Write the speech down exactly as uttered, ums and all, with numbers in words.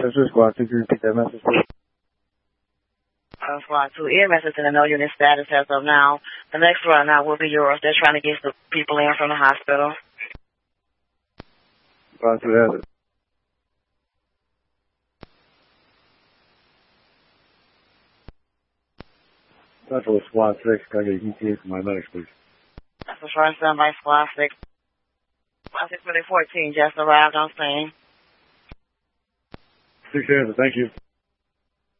This is Squad two. Could you repeat that message, please? Uh, Squad two, ear message in the no unit status as of now. The next run out will be yours. They're trying to get the people in from the hospital. Squad two has it. Central with Squad six. Can I get a E T A for my medics, please? That's the first done by Squad six. Squad six for the fourteen just arrived on scene. Six has it. Thank you.